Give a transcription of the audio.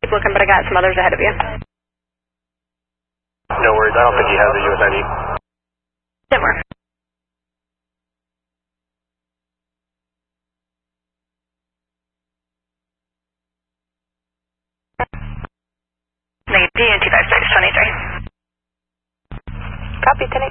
Keep looking, but I got some others ahead of you. No worries, I don't think he has a US ID. Denver. Negative, DN 25623. Copy, 10